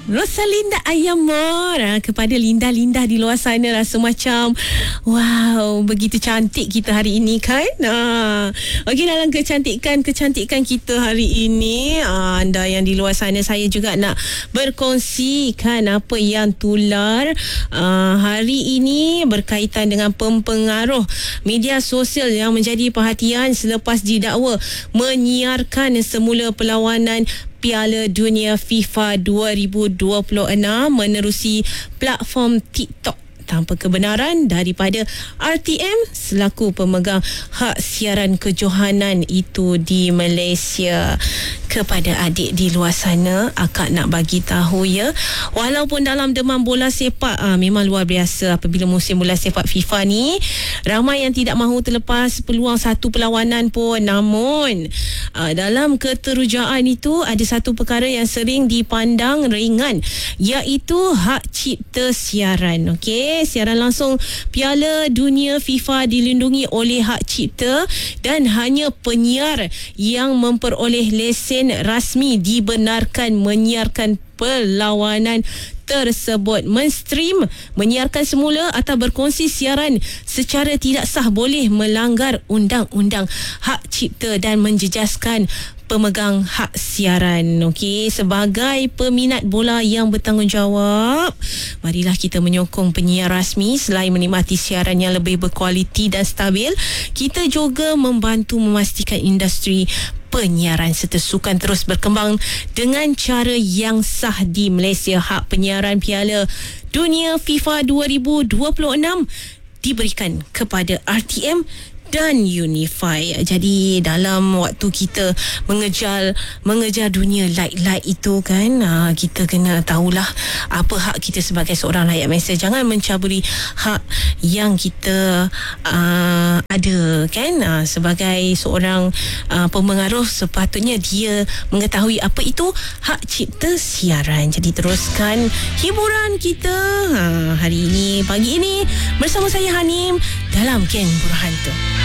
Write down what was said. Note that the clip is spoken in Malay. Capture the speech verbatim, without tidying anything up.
Rosalinda Ayamor, ha, kepada Linda-Linda di luar sana rasa macam wow, begitu cantik kita hari ini kan. Ha. Okey, dalam kecantikan-kecantikan kita hari ini, ha, anda yang di luar sana, saya juga nak berkongsikan apa yang tular ha, hari ini berkaitan dengan pempengaruh media sosial yang menjadi perhatian selepas didakwa menyiarkan semula perlawanan Piala Dunia FIFA dua ribu dua puluh enam menerusi platform TikTok tanpa kebenaran daripada R T M selaku pemegang hak siaran kejohanan itu di Malaysia. Kepada adik di luar sana, akak nak bagi tahu ya, walaupun dalam demam bola sepak ah, memang luar biasa apabila musim bola sepak FIFA ni, ramai yang tidak mahu terlepas peluang satu perlawanan pun. Namun ah, dalam keterujaan itu ada satu perkara yang sering dipandang ringan, iaitu hak cipta siaran. Okey, siaran langsung Piala Dunia FIFA dilindungi oleh hak cipta dan hanya penyiar yang memperoleh lesen rasmi dibenarkan menyiarkan perlawanan tersebut. Men-stream, menyiarkan semula atau berkongsi siaran secara tidak sah boleh melanggar undang-undang hak cipta dan menjejaskan pemegang hak siaran. Okey, sebagai peminat bola yang bertanggungjawab, marilah kita menyokong penyiar rasmi. Selain menikmati siaran yang lebih berkualiti dan stabil, kita juga membantu memastikan industri penyiaran serta sukan terus berkembang dengan cara yang sah di Malaysia. Hak penyiaran Piala Dunia FIFA dua ribu dua puluh enam diberikan kepada R T M dan Unify. Jadi dalam waktu kita mengejar mengejar dunia like-like itu kan, aa, kita kena tahulah apa hak kita sebagai seorang rakyat Malaysia. Jangan mencaburi hak yang kita aa, ada kan. Aa, sebagai seorang aa, pemengaruh, sepatutnya dia mengetahui apa itu hak cipta siaran. Jadi teruskan hiburan kita ha, hari ini, pagi ini bersama saya Hanim dalam Geng Burhanto.